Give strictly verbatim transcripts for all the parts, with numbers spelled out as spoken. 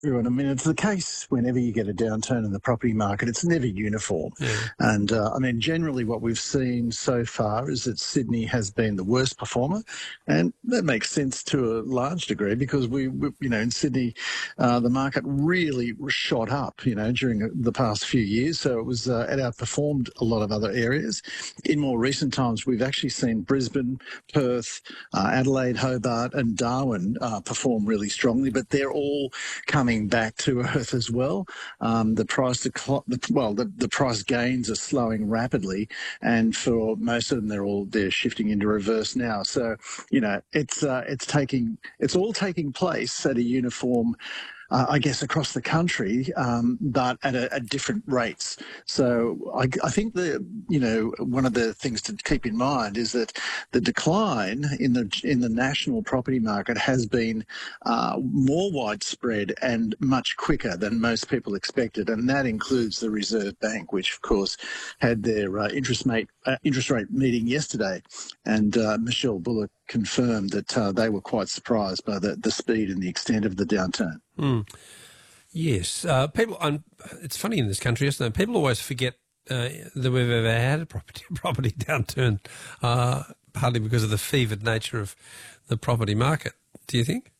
Everyone. I mean, it's the case whenever you get a downturn in the property market, it's never uniform. Yeah. And uh, I mean, generally what we've seen so far is that Sydney has been the worst performer. And that makes sense to a large degree because we, we you know, in Sydney, uh, the market really shot up, you know, during the past few years. So it was, uh, it outperformed a lot of other areas. In more recent times, we've actually seen Brisbane, Perth, uh, Adelaide, Hobart and Darwin uh, perform really strongly, but they're all coming back to earth as well. Um, the price decl- the, well, the, the price gains are slowing rapidly, and for most of them, they're all they're shifting into reverse now. So, you know, it's uh, it's taking it's all taking place at a uniform. Uh, I guess across the country, um, but at, a, at different rates. So I, I think the you know one of the things to keep in mind is that the decline in the in the national property market has been uh, more widespread and much quicker than most people expected, and that includes the Reserve Bank, which of course had their uh, interest rate uh, interest rate meeting yesterday, and uh, Michelle Bullock confirmed that uh, they were quite surprised by the, the speed and the extent of the downturn. Mm. Yes. Uh, people. Um, it's funny in this country, isn't it? People always forget uh, that we've ever had a property property downturn, uh, partly because of the fevered nature of the property market. Do you think?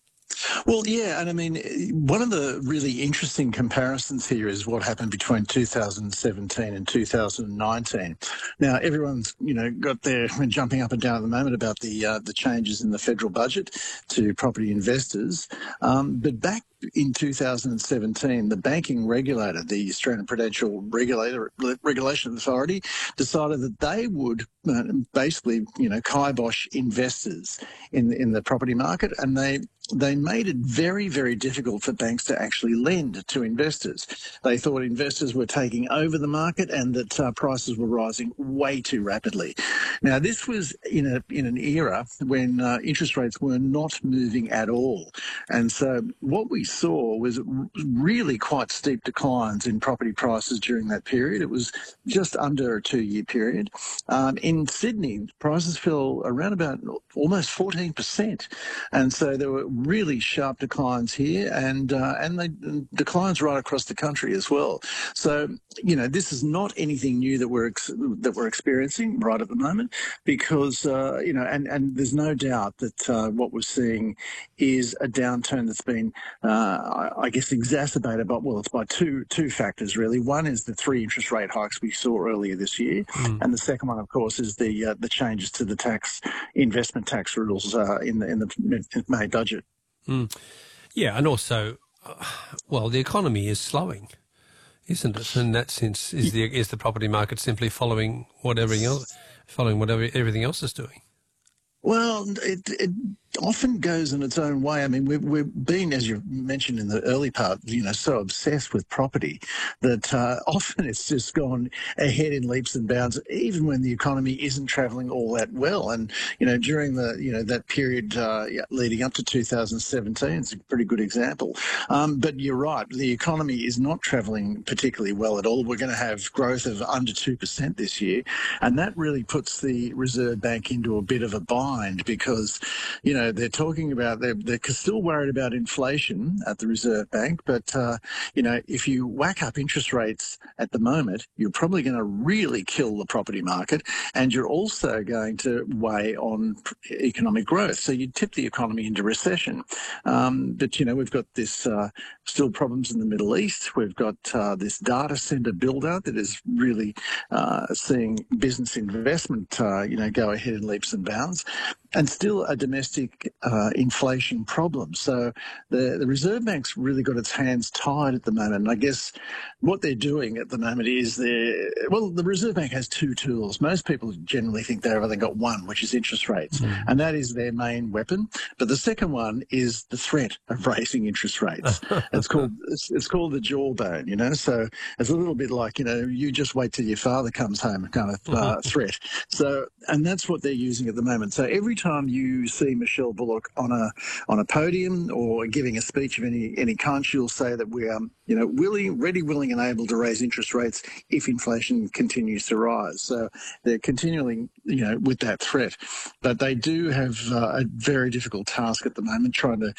Well, yeah, and I mean, one of the really interesting comparisons here is what happened between two thousand seventeen and two thousand nineteen. Now, everyone's, you know, got their jumping up and down at the moment about the uh, the changes in the federal budget to property investors, um, but back in two thousand seventeen, the banking regulator, the Australian Prudential Regulator, Regulation Authority, decided that they would uh, basically, you know, kibosh investors in in the property market, and they they made it very, very difficult for banks to actually lend to investors. They thought investors were taking over the market and that uh, prices were rising way too rapidly. Now, this was in a in an era when uh, interest rates were not moving at all, and so what we saw was really quite steep declines in property prices during that period. It was just under a two-year period. Um, in Sydney, prices fell around about almost fourteen percent, and so there were really sharp declines here, and uh, and they declines right across the country as well. So, you know, this is not anything new that we're ex- that we're experiencing right at the moment, because uh, you know, and and there's no doubt that uh, what we're seeing is a downturn that's been, uh, I, I guess, exacerbated by, well, it's by two two factors really. One is the three interest rate hikes we saw earlier this year, Mm. and the second one, of course, is the uh, the changes to the tax investment tax rules uh, in the in the May budget. Mm. Yeah, and also, uh, well, the economy is slowing, isn't it? In that sense, is the is the property market simply following what everything else, following whatever everything else is doing? Well, it, it often goes in its own way. I mean, we've, we've been, as you mentioned in the early part, you know, so obsessed with property that uh, often it's just gone ahead in leaps and bounds, even when the economy isn't travelling all that well. And, you know, during the, you know, that period uh, leading up to two thousand seventeen, it's a pretty good example. Um, but you're right, the economy is not travelling particularly well at all. We're going to have growth of under two percent this year. And that really puts the Reserve Bank into a bit of a bind because, you know, they're talking about, they're, they're still worried about inflation at the Reserve Bank, but, uh, you know, if you whack up interest rates at the moment, you're probably going to really kill the property market, and you're also going to weigh on economic growth. So you tip the economy into recession. Um, but, you know, we've got this uh, still problems in the Middle East. We've got uh, this data center build-out that is really uh, seeing business investment, uh, you know, go ahead in leaps and bounds, and still a domestic uh, inflation problem. So the, the Reserve Bank's really got its hands tied at the moment. And I guess what they're doing at the moment is they're, well, the Reserve Bank has two tools. Most people generally think they've only got one, which is interest rates, mm. and that is their main weapon. But the second one is the threat of raising interest rates. it's called it's, it's called the jawbone, you know. So it's a little bit like, you know, you just wait till your father comes home kind of uh, threat. So, and that's what they're using at the moment. So every time you see Michelle Bullock on a on a podium or giving a speech of any any kind, she'll say that we are, you know, willing, ready, willing, and able to raise interest rates if inflation continues to rise. So they're continuing, you know, with that threat, but they do have uh, a very difficult task at the moment, trying to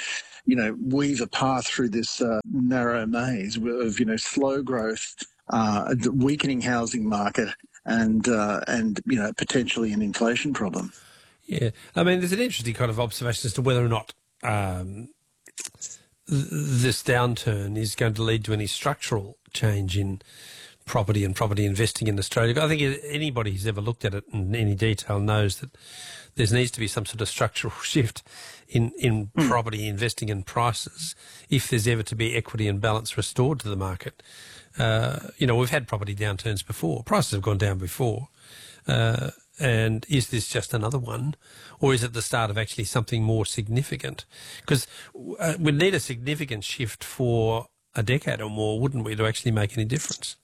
you know, weave a path through this uh, narrow maze of, you know, slow growth, uh, a weakening housing market, and uh, and you know, potentially an inflation problem. Yeah, I mean, there's an interesting kind of observation as to whether or not um, th- this downturn is going to lead to any structural change in property and property investing in Australia. I think anybody who's ever looked at it in any detail knows that there needs to be some sort of structural shift in, in mm. property investing and prices if there's ever to be equity and balance restored to the market. Uh, you know, we've had property downturns before. Prices have gone down before. Uh, and is this just another one, or is it the start of actually something more significant? Because uh, we'd need a significant shift for a decade or more, wouldn't we, to actually make any difference?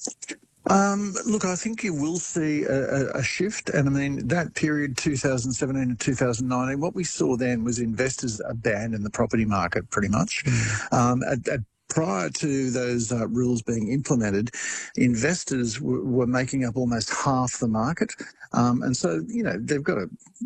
Um, look, I think you will see a, a shift. And I mean, that period, two thousand seventeen to two thousand nineteen, what we saw then was investors abandon the property market pretty much. Mm. Um, at, at Prior to those uh, rules being implemented, investors w- were making up almost half the market. Um, and so, you know, they've got a,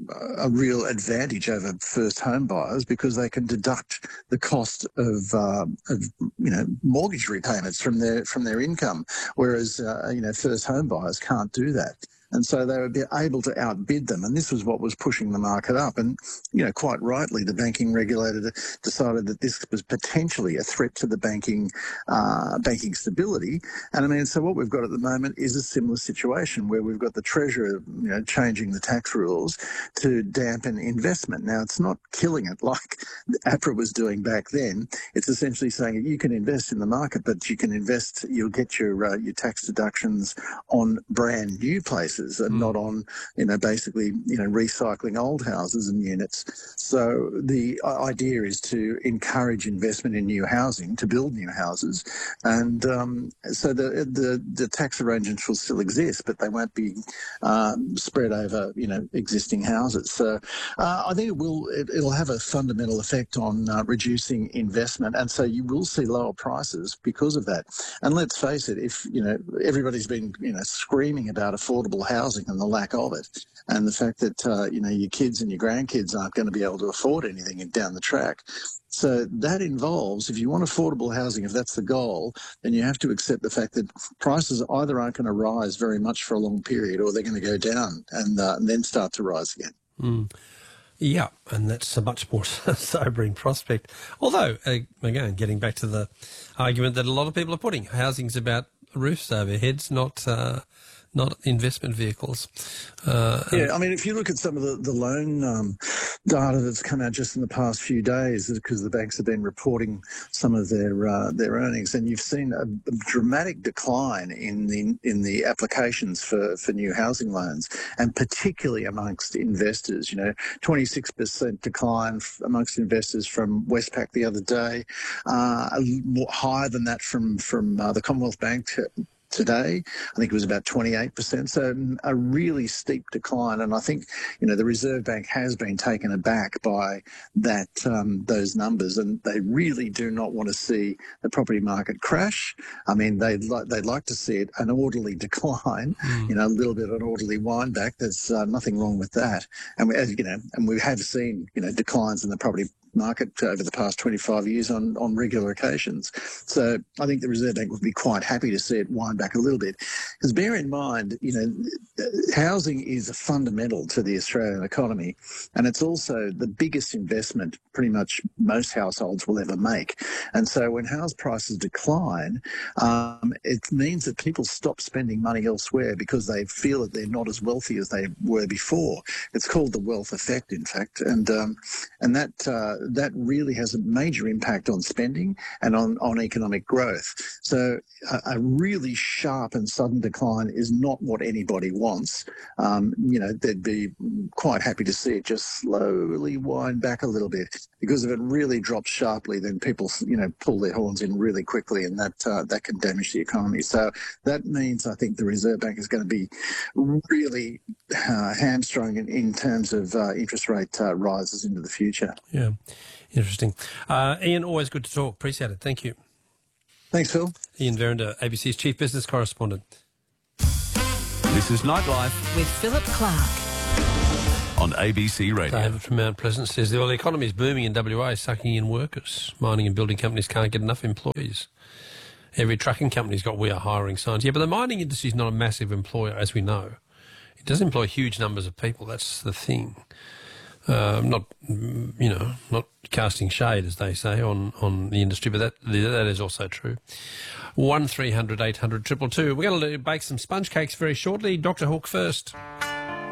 a real advantage over first home buyers because they can deduct the cost of, uh, of you know, mortgage repayments from their from their income, whereas, uh, you know, first home buyers can't do that. And so they would be able to outbid them. And this was what was pushing the market up. And, you know, quite rightly, the banking regulator decided that this was potentially a threat to the banking uh, banking stability. And I mean, so what we've got at the moment is a similar situation where we've got the Treasurer, you know, changing the tax rules to dampen investment. Now, it's not killing it like APRA was doing back then. It's essentially saying that you can invest in the market, but you can invest, you'll get your, uh, your tax deductions on brand new places. And mm. not on, you know, basically, you know, recycling old houses and units. So the idea is to encourage investment in new housing, to build new houses. And um, so the, the the tax arrangements will still exist, but they won't be um, spread over, you know, existing houses. So uh, I think it will, it, it'll have a fundamental effect on uh, reducing investment. And so you will see lower prices because of that. And let's face it, if, you know, everybody's been, you know, screaming about affordable housing and the lack of it, and the fact that uh, you know, your kids and your grandkids aren't going to be able to afford anything down the track. So that involves, if you want affordable housing, if that's the goal, then you have to accept the fact that prices either aren't going to rise very much for a long period, or they're going to go down and, uh, and then start to rise again. Mm. Yeah, and that's a much more sobering prospect. Although, again, getting back to the argument that a lot of people are putting, housing's about roofs over heads, not uh, not investment vehicles. Uh, yeah, I mean, if you look at some of the, the loan um, data that's come out just in the past few days, because the banks have been reporting some of their uh, their earnings, and you've seen a, a dramatic decline in the in the applications for, for new housing loans, and particularly amongst investors. You know, twenty-six percent decline amongst investors from Westpac the other day, uh, more, higher than that from, from uh, the Commonwealth Bank today. I think it was about twenty-eight percent. So a really steep decline. And I think, you know, the Reserve Bank has been taken aback by that, um, those numbers, and they really do not want to see the property market crash. I mean, they'd, li- they'd like to see it an orderly decline, mm. you know, a little bit of an orderly wind back. There's uh, nothing wrong with that. And we, as you know, and we have seen, you know, declines in the property market over the past twenty-five years on, on regular occasions. So I think the Reserve Bank would be quite happy to see it wind back a little bit. Because bear in mind, you know, housing is fundamental to the Australian economy, and it's also the biggest investment pretty much most households will ever make. And so when house prices decline, um, it means that people stop spending money elsewhere because they feel that they're not as wealthy as they were before. It's called the wealth effect, in fact, and um, and that uh, that really has a major impact on spending and on, on economic growth. So a, a really sharp and sudden decline is not what anybody wants. Um, you know, they'd be quite happy to see it just slowly wind back a little bit, because if it really drops sharply, then people, you know, pull their horns in really quickly, and that uh, that can damage the economy. So that means I think the Reserve Bank is going to be really uh, hamstrung in, in terms of uh, interest rate uh, rises into the future. Yeah. Interesting. Uh, Ian, always good to talk. Appreciate it. Thank you. Thanks, Phil. Ian Verinder, A B C's Chief Business Correspondent. This is Nightlife with Philip Clark. on A B C Radio. David from Mount Pleasant says, well, the economy is booming in W A, sucking in workers. Mining and building companies can't get enough employees. Every trucking company's got "we are hiring" signs. Yeah, but the mining industry is not a massive employer, as we know. It does employ huge numbers of people. That's the thing. Uh, not, you know, not casting shade, as they say, on, on the industry, but that that is also true. One three hundred eight hundred two two two. We're going to bake some sponge cakes very shortly. Doctor Hook first.